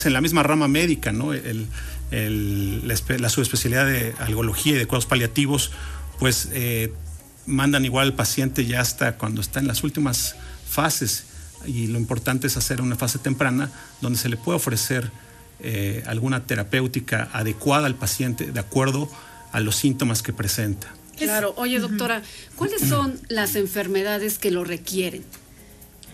en la misma rama médica, ¿no? La subespecialidad de algología y de cuidados paliativos, pues mandan igual al paciente ya hasta cuando está en las últimas fases, y lo importante es hacer una fase temprana donde se le puede ofrecer alguna terapéutica adecuada al paciente de acuerdo a los síntomas que presenta. Claro. Oye, doctora, ¿cuáles son las enfermedades que lo requieren?